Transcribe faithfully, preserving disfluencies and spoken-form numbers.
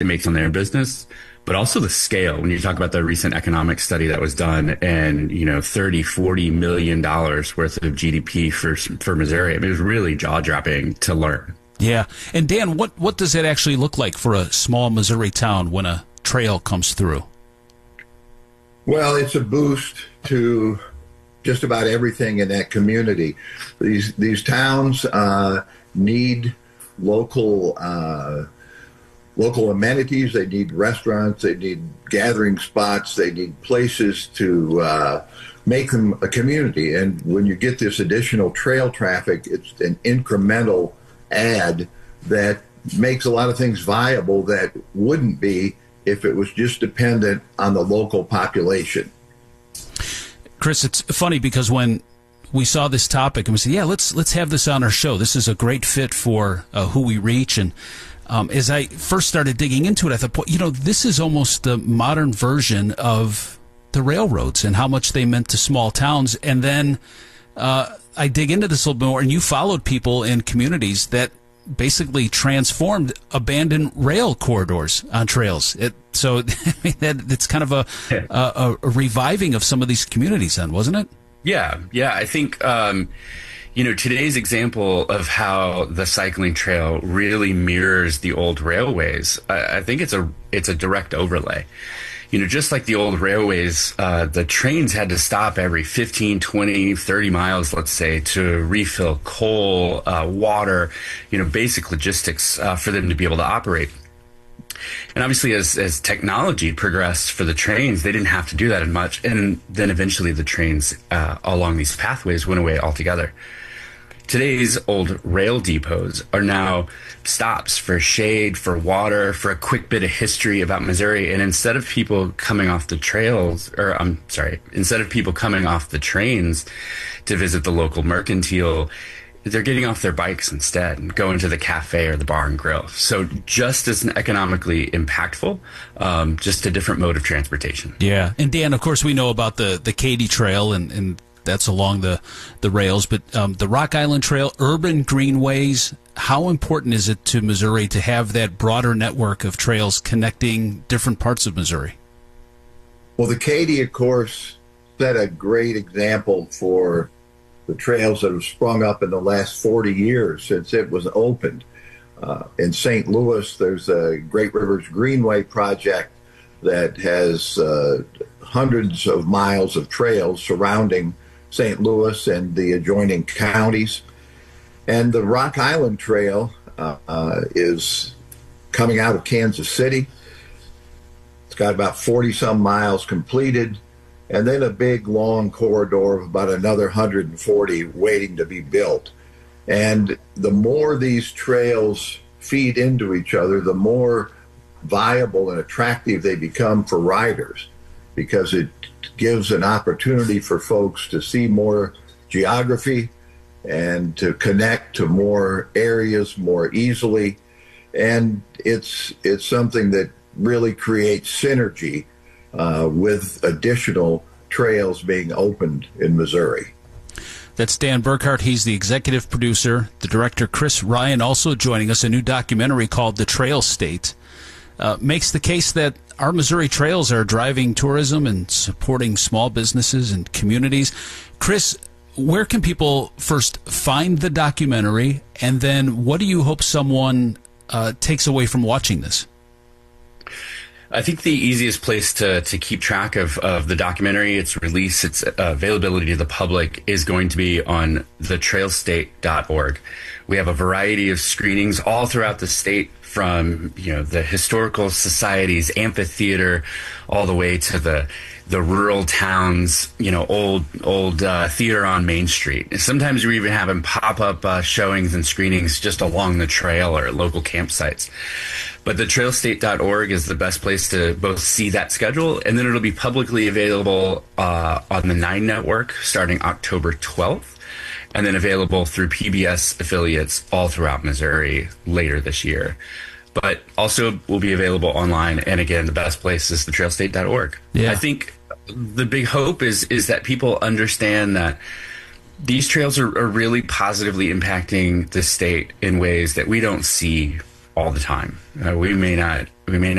makes on their business, but also the scale. When you talk about the recent economic study that was done and, you know, thirty, forty million dollars worth of G D P for, for Missouri, I mean, it was really jaw-dropping to learn. Yeah. And Dan, what, what does that actually look like for a small Missouri town when a trail comes through? Well, it's a boost to just about everything in that community. These these towns uh, need local uh, local amenities. They need restaurants. They need gathering spots. They need places to uh, make them a community. And when you get this additional trail traffic, it's an incremental add that makes a lot of things viable that wouldn't be if it was just dependent on the local population. Chris, it's funny because when we saw this topic and we said, yeah, let's let's have this on our show. This is a great fit for uh, who we reach. And um, as I first started digging into it, I thought, you know, this is almost the modern version of the railroads and how much they meant to small towns. And then uh, I dig into this a little bit more, and you followed people in communities that basically transformed abandoned rail corridors on trails. It, so I mean, that, it's kind of a, a, a reviving of some of these communities then, wasn't it? Yeah, yeah. I think, um, you know, today's example of how the cycling trail really mirrors the old railways, I, I think it's a it's a direct overlay. You know, just like the old railways, uh, the trains had to stop every fifteen, twenty, thirty miles, let's say, to refill coal, uh, water, you know, basic logistics uh, for them to be able to operate. And obviously, as, as technology progressed for the trains, they didn't have to do that as much. And then eventually the trains uh, along these pathways went away altogether. Today's old rail depots are now stops for shade, for water, for a quick bit of history about Missouri. And instead of people coming off the trails, or I'm sorry, instead of people coming off the trains to visit the local mercantile, they're getting off their bikes instead and going to the cafe or the bar and grill. So just as economically impactful, um, just a different mode of transportation. Yeah. And Dan, of course, we know about the, the Katy Trail, and, and that's along the, the rails, but um, the Rock Island Trail, urban greenways, how important is it to Missouri to have that broader network of trails connecting different parts of Missouri? Well, the Katy, of course, set a great example for the trails that have sprung up in the last forty years since it was opened. Uh, in Saint Louis, there's a Great Rivers Greenway project that has uh, hundreds of miles of trails surrounding Saint Louis and the adjoining counties. And the Rock Island Trail uh, uh, is coming out of Kansas City. It's got about forty some miles completed, and then a big long corridor of about another one hundred forty waiting to be built. And the more these trails feed into each other, the more viable and attractive they become for riders, because it gives an opportunity for folks to see more geography and to connect to more areas more easily. And it's it's something that really creates synergy uh, with additional trails being opened in Missouri. That's Dan Burkhart. He's the executive producer. The director, Chris Ryan, also joining us. A new documentary called The Trail State uh, makes the case that our Missouri trails are driving tourism and supporting small businesses and communities. Chris, where can people first find the documentary, and then what do you hope someone uh, takes away from watching this? I think the easiest place to, to keep track of, of the documentary, its release, its uh, availability to the public, is going to be on the trail state dot org. We have a variety of screenings all throughout the state, from, you know, the historical societies, amphitheater, all the way to the the rural towns, you know, old old uh, theater on Main Street. Sometimes we're even having pop-up uh, showings and screenings just along the trail or at local campsites. But the trail state dot org is the best place to both see that schedule, and then it'll be publicly available uh, on the Nine Network starting October twelfth, and then available through P B S affiliates all throughout Missouri later this year. But also will be available online, and again, the best place is the trail state dot org. Yeah. I think the big hope is is that people understand that these trails are, are really positively impacting the state in ways that we don't see all the time. Uh, we may not we may not